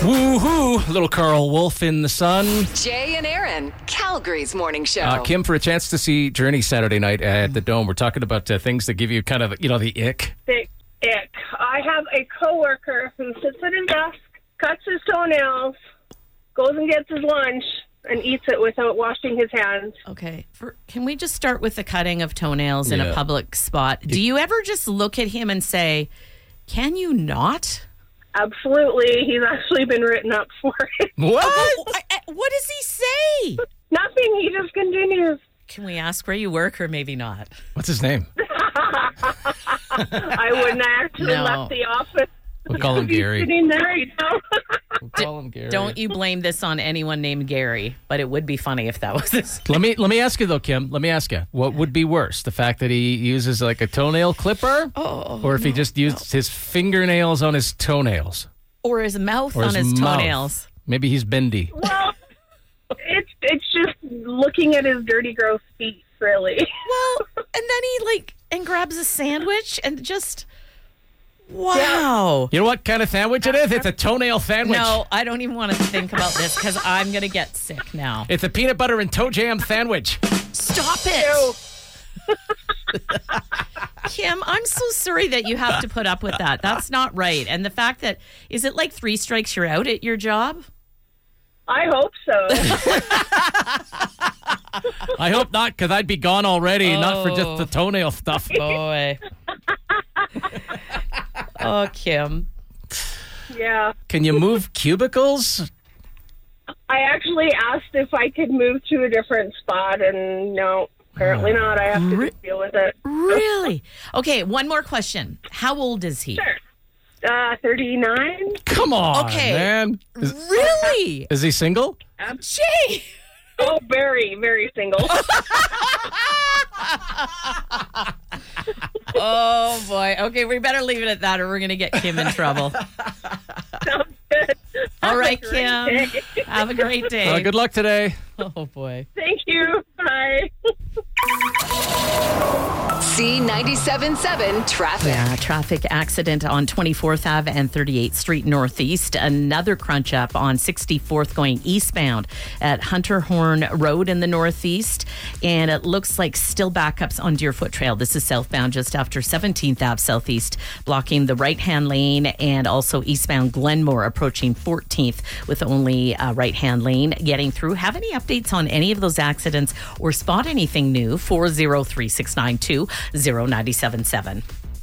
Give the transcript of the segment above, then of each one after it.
Woohoo! Little Carl Wolf in the sun. Jay and Aaron, Calgary's morning show. Kim, for a chance to see Journey Saturday night at the Dome, we're talking about things that give you kind of, the ick. The ick. I have a coworker who sits at his desk, cuts his toenails, goes and gets his lunch, and eats it without washing his hands. Okay. Can we just start with the cutting of toenails in a public spot? Do you ever just look at him and say, can you not? Absolutely. He's actually been written up for it. What? What does he say? Nothing. He just continues. Can we ask where you work or maybe not? What's his name? I wouldn't. I actually left the office. We'll call him Gary. Sitting there, We'll call him Gary. Don't you blame this on anyone named Gary, but it would be funny if that was his. Let me ask you, though, Kim. Let me ask you. What would be worse? The fact that he uses like a toenail clipper? Or if he just used his fingernails on his toenails? Or his mouth Or on his mouth. toenails. Maybe he's bendy. Well, it's just looking at his dirty, gross feet, really. Well, and then he grabs a sandwich and just... Wow. You know what kind of sandwich it is? It's a toenail sandwich. No, I don't even want to think about this because I'm going to get sick now. It's a peanut butter and toe jam sandwich. Stop it. Kim, I'm so sorry that you have to put up with that. That's not right. And the fact that, is it like 3 strikes you're out at your job? I hope so. I hope not, because I'd be gone already, not for just the toenail stuff. Boy. Oh, Kim. Yeah. Can you move cubicles? I actually asked if I could move to a different spot, and no, apparently not. I have to deal with it. Really? Okay, one more question. How old is he? Sure. 39. Come on, Okay. man. Really? Is he single? Jay! Oh, very, very single. Oh, boy. Okay, we better leave it at that or we're going to get Kim in trouble. Sounds good. All right, Have a great Kim. day. Have a great day. Good luck today. Oh, boy. Thank you. Bye. C97.7 traffic. Yeah, traffic accident on 24th Ave and 38th Street Northeast. Another crunch up on 64th going eastbound at Hunter Horn Road in the Northeast. And it looks like still backups on Deerfoot Trail. This is southbound just after 17th Ave Southeast, blocking the right-hand lane, and also eastbound Glenmore approaching 14th with only right-hand lane getting through. Have any updates on any of those accidents or spot anything new? 403-692-0977.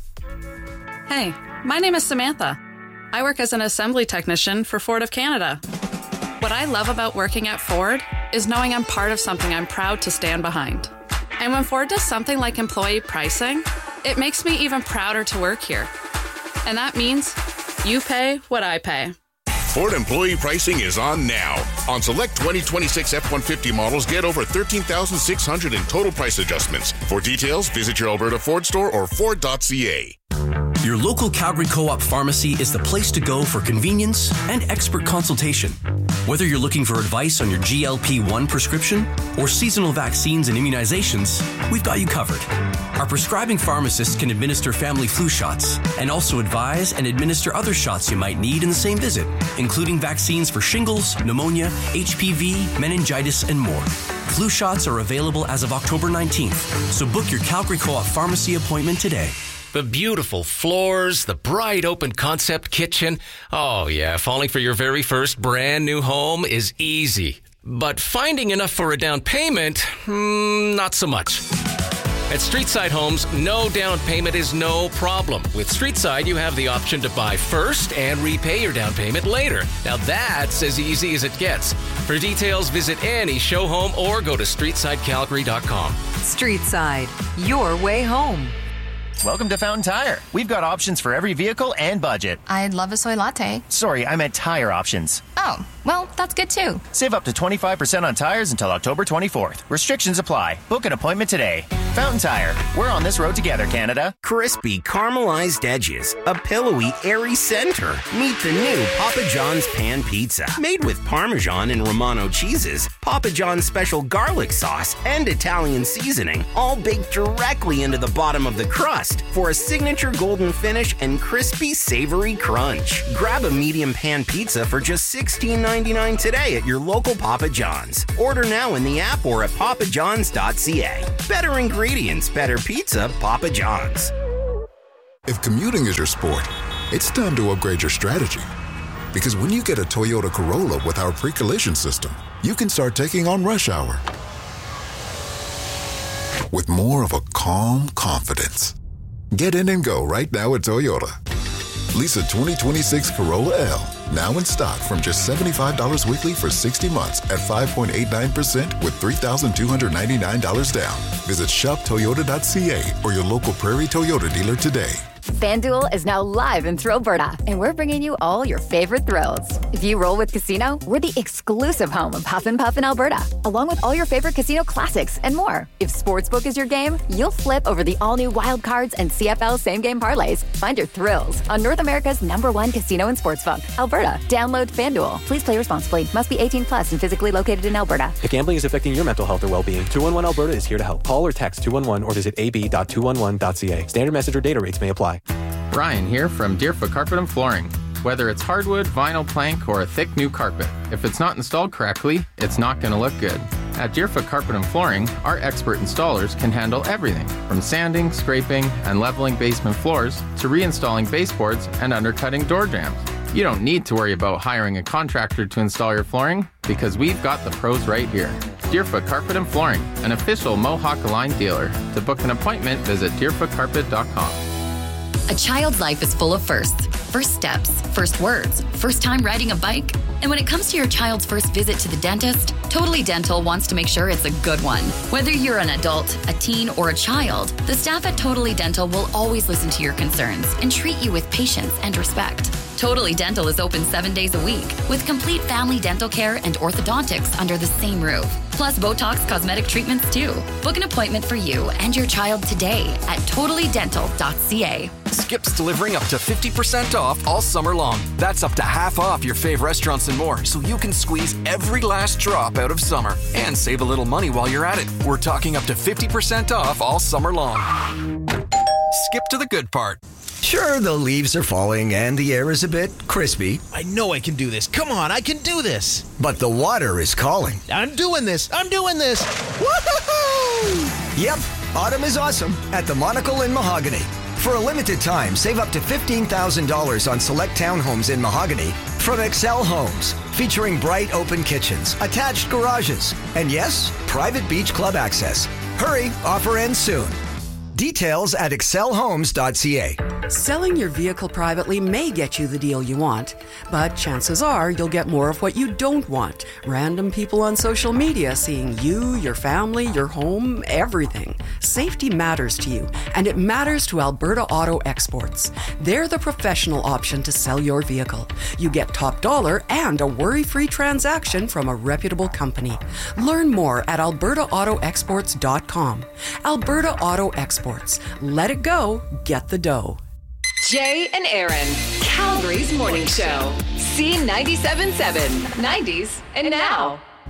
Hey, my name is Samantha. I work as an assembly technician for Ford of Canada. What I love about working at Ford is knowing I'm part of something I'm proud to stand behind. And when Ford does something like employee pricing, it makes me even prouder to work here. And that means you pay what I pay. Ford employee pricing is on now. On select 2026 F-150 models, get over $13,600 in total price adjustments. For details, visit your Alberta Ford store or Ford.ca. Your local Calgary Co-op pharmacy is the place to go for convenience and expert consultation. Whether you're looking for advice on your GLP-1 prescription or seasonal vaccines and immunizations, we've got you covered. Our prescribing pharmacists can administer family flu shots and also advise and administer other shots you might need in the same visit, including vaccines for shingles, pneumonia, HPV, meningitis, and more. Flu shots are available as of October 19th, so book your Calgary Co-op pharmacy appointment today. The beautiful floors, the bright open concept kitchen. Oh yeah, falling for your very first brand new home is easy. But finding enough for a down payment, not so much. At Streetside Homes, no down payment is no problem. With Streetside, you have the option to buy first and repay your down payment later. Now that's as easy as it gets. For details, visit any show home or go to StreetsideCalgary.com. Streetside, your way home. Welcome to Fountain Tire. We've got options for every vehicle and budget. I'd love a soy latte. Sorry, I meant tire options. Oh, well, that's good too. Save up to 25% on tires until October 24th. Restrictions apply. Book an appointment today. Fountain Tire. We're on this road together, Canada. Crispy, caramelized edges. A pillowy, airy center. Meet the new Papa John's Pan Pizza. Made with Parmesan and Romano cheeses, Papa John's special garlic sauce, and Italian seasoning. All baked directly into the bottom of the crust. must for a signature golden finish and crispy, savory crunch. Grab a medium pan pizza for just $16.99 today at your local Papa John's. Order now in the app or at papajohns.ca. Better ingredients, better pizza, Papa John's. If commuting is your sport, it's time to upgrade your strategy. Because when you get a Toyota Corolla with our pre-collision system, you can start taking on rush hour with more of a calm confidence. Get in and go right now at Toyota. Lease a 2026 Corolla L, now in stock from just $75 weekly for 60 months at 5.89% with $3,299 down. Visit shoptoyota.ca or your local Prairie Toyota dealer today. FanDuel is now live in Thrillberta, and we're bringing you all your favorite thrills. If you roll with Casino, we're the exclusive home of Huff and Puff in Alberta, along with all your favorite casino classics and more. If Sportsbook is your game, you'll flip over the all-new Wild Cards and CFL same-game parlays. Find your thrills on North America's #1 casino and sportsbook, Alberta. Download FanDuel. Please play responsibly. Must be 18 plus and physically located in Alberta. If gambling is affecting your mental health or well-being, 211 Alberta is here to help. Call or text 211 or visit ab.211.ca. Standard message or data rates may apply. Ryan here from Deerfoot Carpet and Flooring. Whether it's hardwood, vinyl plank, or a thick new carpet, if it's not installed correctly, it's not going to look good. At Deerfoot Carpet and Flooring, our expert installers can handle everything from sanding, scraping, and leveling basement floors to reinstalling baseboards and undercutting door jambs. You don't need to worry about hiring a contractor to install your flooring because we've got the pros right here. Deerfoot Carpet and Flooring, an official Mohawk Aligned dealer. To book an appointment, visit deerfootcarpet.com. A child's life is full of firsts. First steps, first words, first time riding a bike. And when it comes to your child's first visit to the dentist, Totally Dental wants to make sure it's a good one. Whether you're an adult, a teen, or a child, the staff at Totally Dental will always listen to your concerns and treat you with patience and respect. Totally Dental is open 7 days a week with complete family dental care and orthodontics under the same roof. Plus Botox cosmetic treatments too. Book an appointment for you and your child today at totallydental.ca. Skip's delivering up to 50% off all summer long. That's up to half off your fave restaurants and more, so you can squeeze every last drop out of summer and save a little money while you're at it. We're talking up to 50% off all summer long. Skip to the good part. Sure, the leaves are falling and the air is a bit crispy. I know I can do this. Come on, I can do this. But the water is calling. I'm doing this. Woo-hoo-hoo! Yep, autumn is awesome at the Monocle in Mahogany. For a limited time, save up to $15,000 on select townhomes in Mahogany from Excel Homes, featuring bright open kitchens, attached garages, and yes, private beach club access. Hurry, offer ends soon. Details at excelhomes.ca. Selling your vehicle privately may get you the deal you want, but chances are you'll get more of what you don't want. Random people on social media seeing you, your family, your home, everything. Safety matters to you, and it matters to Alberta Auto Exports. They're the professional option to sell your vehicle. You get top dollar and a worry-free transaction from a reputable company. Learn more at albertaautoexports.com. Alberta Auto Exports. Let it go, get the dough. Jay and Aaron, Calgary's morning show. C97.7, 90s and now.